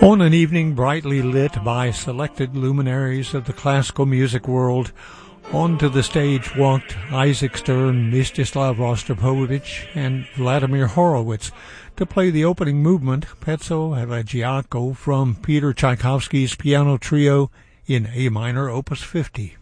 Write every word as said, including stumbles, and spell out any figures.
On an evening brightly lit by selected luminaries of the classical music world, onto the stage walked Isaac Stern, Mstislav Rostropovich, and Vladimir Horowitz to play the opening movement, Pezzo Elegiaco, from Peter Tchaikovsky's Piano Trio in A minor, Opus fifty.